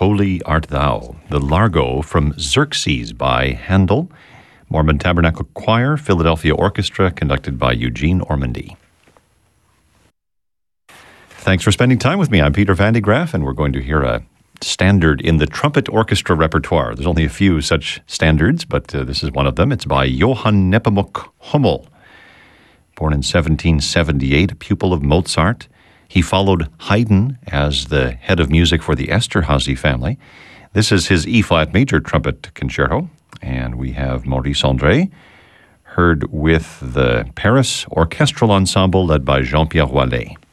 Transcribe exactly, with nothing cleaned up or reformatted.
Holy Art Thou, the Largo from Xerxes by Handel, Mormon Tabernacle Choir, Philadelphia Orchestra, conducted by Eugene Ormandy. Thanks for spending time with me. I'm Peter Van de Graaff, and we're going to hear a standard in the trumpet orchestra repertoire. There's only a few such standards, but uh, this is one of them. It's by Johann Nepomuk Hummel. Born in seventeen seventy-eight, a pupil of Mozart. He followed Haydn as the head of music for the Esterhazy family. This is his E-flat major trumpet concerto, and we have Maurice André, heard with the Paris Orchestral Ensemble led by Jean-Pierre Wallet.